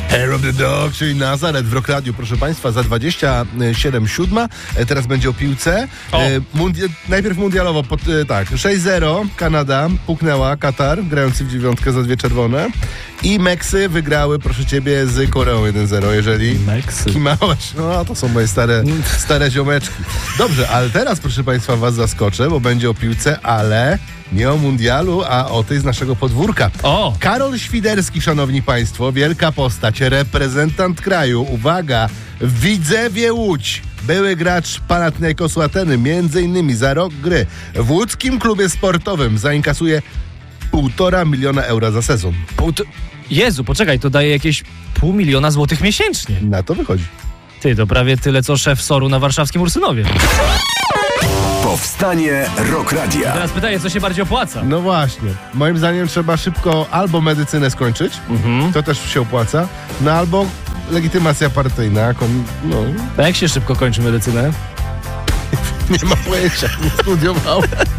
Hair of the Dog, czyli Nazaret w Rock Radio, proszę Państwa, za 27:07. Teraz będzie o piłce. Najpierw mundialowo, 6-0 Kanada puknęła Katar, grający w dziewiątkę za 2 czerwone. I Meksy wygrały, proszę Ciebie, z Koreą 1-0, jeżeli Meksy. kimałeś. No, to są moje stare ziomeczki. Dobrze, ale teraz, proszę Państwa, Was zaskoczę, bo będzie o piłce, ale nie o mundialu, a o tej z naszego podwórka. O! Karol Świderski, szanowni państwo, wielka postać, reprezentant kraju, uwaga, Widzewie Łódź. Były gracz Panathinaikosu Ateny, między innymi za rok gry w łódzkim klubie sportowym zainkasuje 1,5 miliona euro za sezon. Jezu, poczekaj, to daje jakieś 500 000 złotych miesięcznie. Na to wychodzi. Ty, to prawie tyle, co szef SOR-u na warszawskim Ursynowie. Powstanie Rock Radia. Teraz pytanie, co się bardziej opłaca? No właśnie. Moim zdaniem trzeba szybko albo medycynę skończyć, to też się opłaca, no albo legitymacja partyjna. A jak się szybko kończy medycynę? Nie ma pojęcia, nie studiowałem.